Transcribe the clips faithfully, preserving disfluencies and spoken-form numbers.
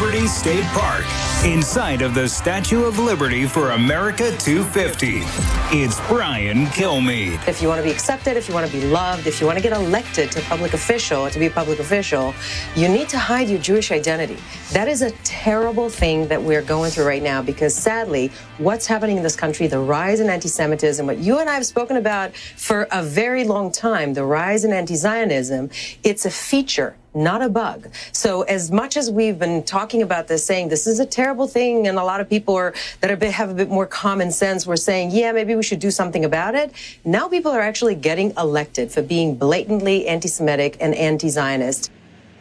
Liberty State Park, inside of the Statue of Liberty for America two fifty. It's Brian Kilmeade. If you want to be accepted, if you want to be loved, if you want to get elected to public official, to be a public official, you need to hide your Jewish identity. That is a terrible thing that we're going through right now because sadly, what's happening in this country, the rise in anti-Semitism, what you and I have spoken about for a very long time, the rise in anti-Zionism, it's a feature, not a bug. So as much as we've been talking about this, saying this is a terrible thing, and a lot of people are that are a bit, have a bit more common sense, we're saying, yeah, maybe we should do something about it. Now people are actually getting elected for being blatantly anti-Semitic and anti-Zionist.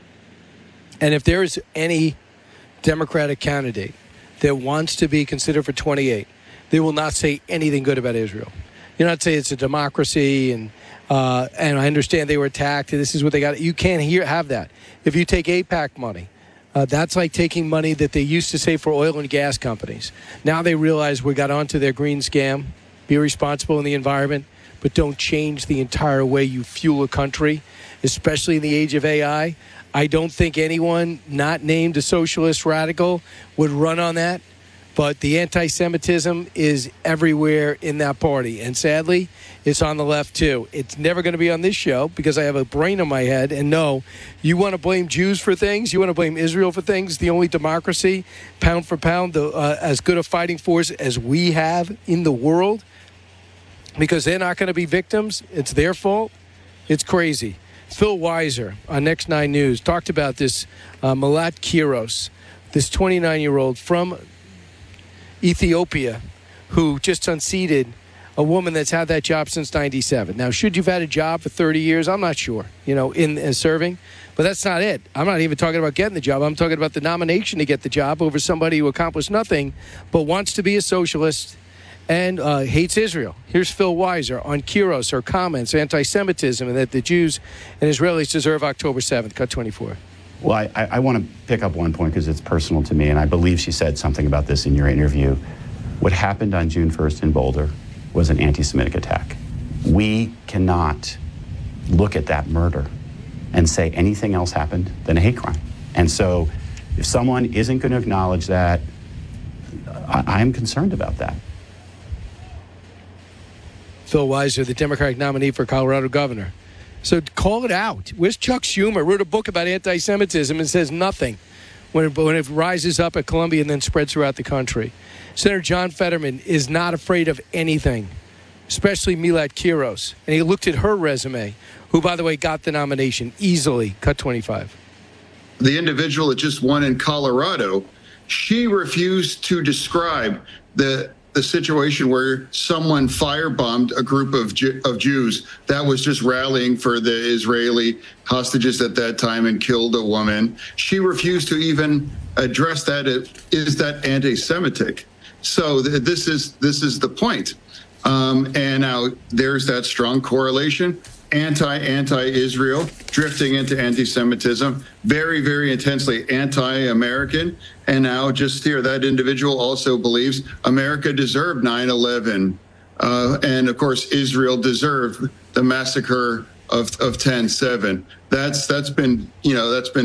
And if there is any Democratic candidate that wants to be considered for twenty-eight, they will not say anything good about Israel. You're not saying it's a democracy and Uh, and I understand they were attacked, and this is what they got. You can't hear have that. If you take AIPAC money, uh, that's like taking money that they used to save for oil and gas companies. Now they realize we got onto their green scam. Be responsible in the environment, but don't change the entire way you fuel a country, especially in the age of A I. I don't think anyone not named a socialist radical would run on that. But the anti-Semitism is everywhere in that party. And sadly, it's on the left, too. It's never going to be on this show because I have a brain in my head. And no, you want to blame Jews for things? You want to blame Israel for things? The only democracy, pound for pound, the, uh, as good a fighting force as we have in the world? Because they're not going to be victims. It's their fault. It's crazy. Phil Weiser on Next nine News talked about this uh, Malat Kiros, this twenty-nine-year-old from Ethiopia, who just unseated a woman that's had that job since ninety-seven. Now, should you've had a job for thirty years? I'm not sure, you know, in, in serving. But that's not it. I'm not even talking about getting the job. I'm talking about the nomination to get the job over somebody who accomplished nothing but wants to be a socialist and uh, hates Israel. Here's Phil Weiser on Kiros, her comments, anti-Semitism, and that the Jews and Israelis deserve October seventh. Cut twenty-four. Well, I, I want to pick up one point because it's personal to me, and I believe she said something about this in your interview. What happened on June first in Boulder was an anti-Semitic attack. We cannot look at that murder and say anything else happened than a hate crime. And so if someone isn't going to acknowledge that, I, I'm concerned about that. Phil Weiser, the Democratic nominee for Colorado governor. So call it out. Where's Chuck Schumer? Wrote a book about anti-Semitism and says nothing when it, when it rises up at Columbia and then spreads throughout the country. Senator John Fetterman is not afraid of anything, especially Malat Kiros. And he looked at her resume, who, by the way, got the nomination easily. Cut twenty-five. The individual that just won in Colorado, she refused to describe the the situation where someone firebombed a group of Ju- of Jews that was just rallying for the Israeli hostages at that time and killed a woman. She refused to even address that. Is that anti-Semitic? So th- this is this is the point. Um, and now there's that strong correlation. Anti, anti-Israel, drifting into anti-Semitism, very, very intensely anti-American. And now just here, that individual also believes America deserved nine eleven. Uh, and of course, Israel deserved the massacre of, of ten seven. That's, that's been, you know, that's been